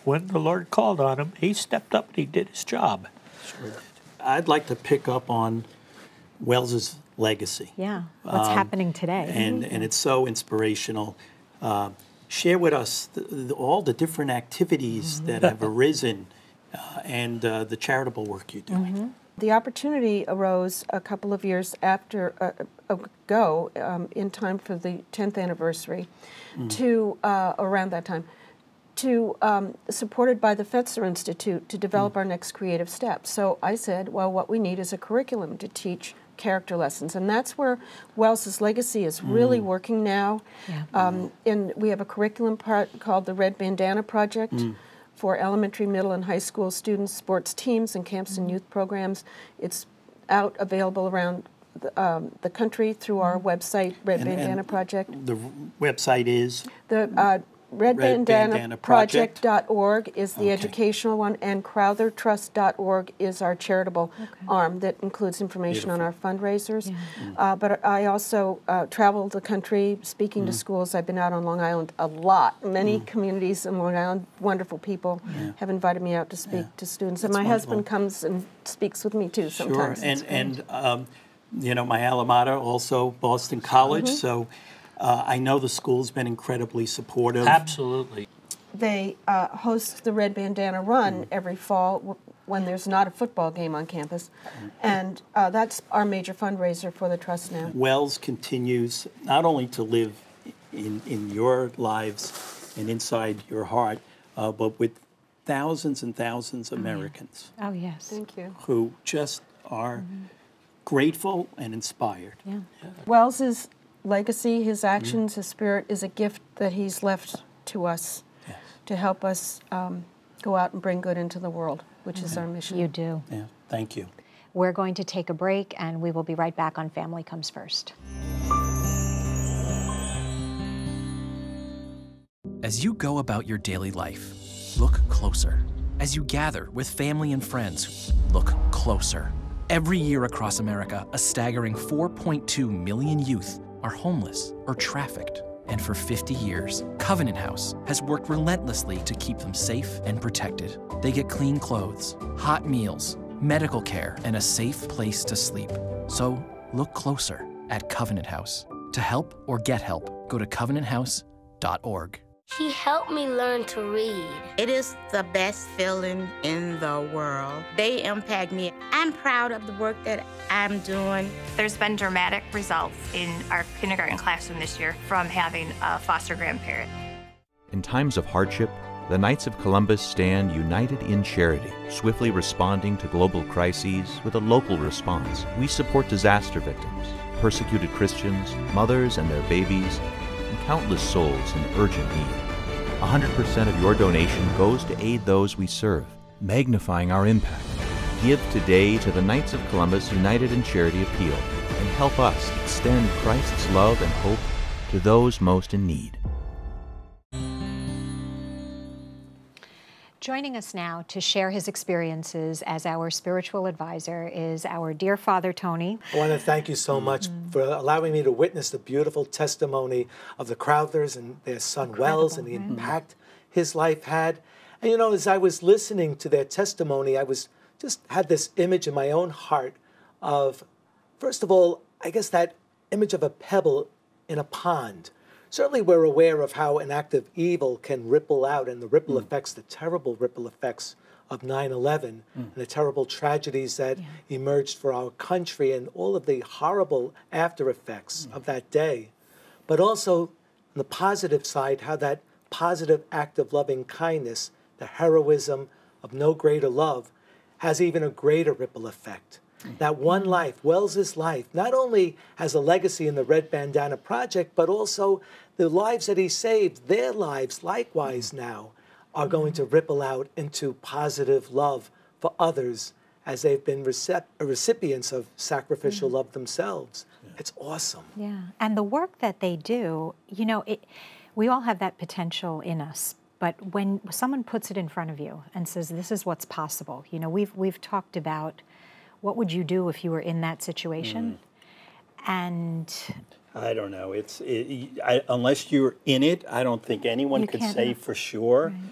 when the Lord called on him, he stepped up and he did his job. Sure. I'd like to pick up on Wells's legacy. Yeah, what's happening today. And it's so inspirational. Share with us all the different activities that have arisen and the charitable work you're doing. The opportunity arose a couple of years ago, in time for the 10th anniversary, to around that time, to supported by the Fetzer Institute to develop our next creative steps. So I said, well, what we need is a curriculum to teach character lessons, and that's where Wells's legacy is really working now. Yeah. And we have a curriculum called the Red Bandana Project for elementary, middle, and high school students, sports teams, and camps and youth programs. It's out, available around the country through our website, Red Bandana Project. The website is? The RedBandanaProject.org is the educational one, and CrowtherTrust.org is our charitable arm that includes information on our fundraisers. Yeah. But I also travel the country speaking to schools. I've been out on Long Island a lot. Many communities in Long Island, wonderful people, have invited me out to speak to students. And my husband comes and speaks with me too sometimes. Sure, and you know, my alma mater, also Boston College, so I know the school's been incredibly supportive. Absolutely. They host the Red Bandana Run every fall when there's not a football game on campus, and that's our major fundraiser for the Trust now. Wells continues not only to live in your lives and inside your heart, but with thousands and thousands of Americans. Oh, yes. Thank you. Who just are grateful and inspired. Yeah. Wells's legacy, his actions, his spirit is a gift that he's left to us to help us go out and bring good into the world, which is our mission. You do. Yeah, thank you. We're going to take a break, and we will be right back on Family Comes First. As you go about your daily life, look closer. As you gather with family and friends, look closer. Every year across America, a staggering 4.2 million youth are homeless or trafficked. And for 50 years, Covenant House has worked relentlessly to keep them safe and protected. They get clean clothes, hot meals, medical care, and a safe place to sleep. So look closer at Covenant House. To help or get help, go to covenanthouse.org. He helped me learn to read. It is the best feeling in the world. They impact me. I'm proud of the work that I'm doing. There's been dramatic results in our kindergarten classroom this year from having a foster grandparent. In times of hardship, the Knights of Columbus stand united in charity, swiftly responding to global crises with a local response. We support disaster victims, persecuted Christians, mothers and their babies, and countless souls in urgent need. 100% of your donation goes to aid those we serve, magnifying our impact. Give today to the Knights of Columbus United in Charity Appeal and help us extend Christ's love and hope to those most in need. Joining us now to share his experiences as our spiritual advisor is our dear Father Tony. I want to thank you so much for allowing me to witness the beautiful testimony of the Crowthers and their son Wells and the impact his life had. And you know, as I was listening to their testimony, I was just had this image in my own heart of, first of all, I guess that image of a pebble in a pond. Certainly we're aware of how an act of evil can ripple out and the ripple effects, the terrible ripple effects of 9/11 and the terrible tragedies that emerged for our country and all of the horrible after effects of that day. But also on the positive side, how that positive act of loving kindness, the heroism of no greater love, has even a greater ripple effect. That one life, Wells's life, not only has a legacy in the Red Bandana Project, but also the lives that he saved, their lives likewise now are going to ripple out into positive love for others as they've been recipients of sacrificial love themselves. It's awesome. Yeah, and the work that they do, you know, we all have that potential in us. But when someone puts it in front of you and says, this is what's possible, you know, we've talked about what would you do if you were in that situation? And I don't know. Unless you're in it, I don't think anyone could say for sure.